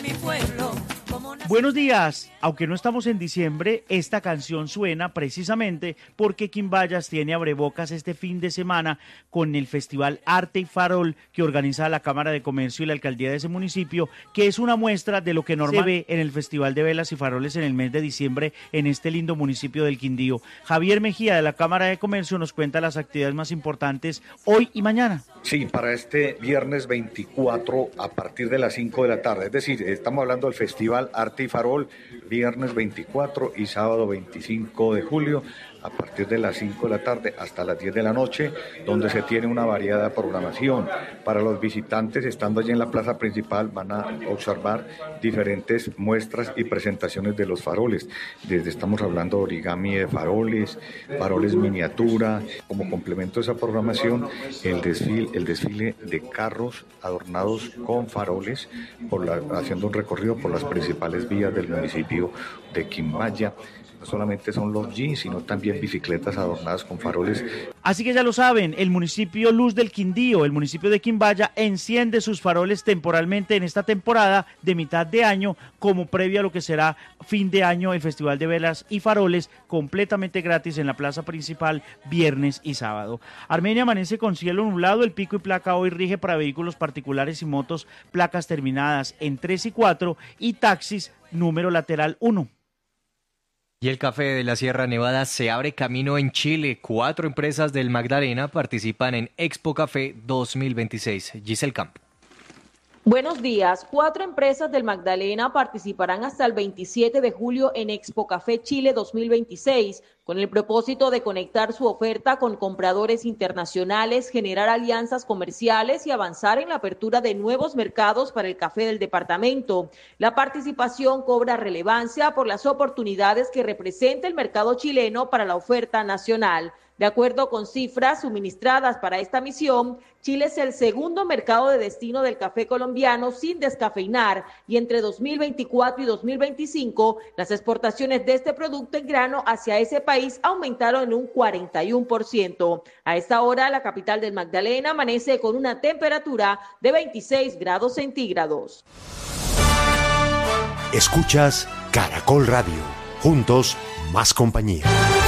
mi pueblo. Buenos días. Aunque no estamos en diciembre, esta canción suena precisamente porque Quimbayas tiene abrebocas este fin de semana con el Festival Arte y Farol que organiza la Cámara de Comercio y la Alcaldía de ese municipio, que es una muestra de lo que normalmente se ve en el Festival de Velas y Faroles en el mes de diciembre en este lindo municipio del Quindío. Javier Mejía de la Cámara de Comercio nos cuenta las actividades más importantes hoy y mañana. Sí, para este viernes 24 a partir de las 5 de la tarde, es decir, estamos hablando del Festival Arte y Farol, viernes 24 y sábado 25 de julio, a partir de las 5 de la tarde hasta las 10 de la noche, donde se tiene una variada programación. Para los visitantes, estando allí en la plaza principal, van a observar diferentes muestras y presentaciones de los faroles. Estamos hablando de origami de faroles, faroles miniatura. Como complemento de esa programación, el desfile de carros adornados con faroles, haciendo un recorrido por las principales vías del municipio de Quimbaya. No solamente son los jeans, sino también bicicletas adornadas con faroles. Así que ya lo saben, el municipio Luz del Quindío, el municipio de Quimbaya, enciende sus faroles temporalmente en esta temporada de mitad de año, como previo a lo que será fin de año, el Festival de Velas y Faroles, completamente gratis en la plaza principal, viernes y sábado. Armenia amanece con cielo nublado, el pico y placa hoy rige para vehículos particulares y motos, placas terminadas en 3 y 4 y taxis número lateral 1. Y el café de la Sierra Nevada se abre camino en Chile. 4 empresas del Magdalena participan en Expo Café 2026. Giselle Camp. Buenos días. 4 empresas del Magdalena participarán hasta el 27 de julio en Expo Café Chile 2026, con el propósito de conectar su oferta con compradores internacionales, generar alianzas comerciales y avanzar en la apertura de nuevos mercados para el café del departamento. La participación cobra relevancia por las oportunidades que representa el mercado chileno para la oferta nacional. De acuerdo con cifras suministradas para esta misión, Chile es el segundo mercado de destino del café colombiano sin descafeinar y entre 2024 y 2025 las exportaciones de este producto en grano hacia ese país aumentaron en un 41%. A esta hora la capital del Magdalena amanece con una temperatura de 26 grados centígrados. Escuchas Caracol Radio. Juntos, más compañía.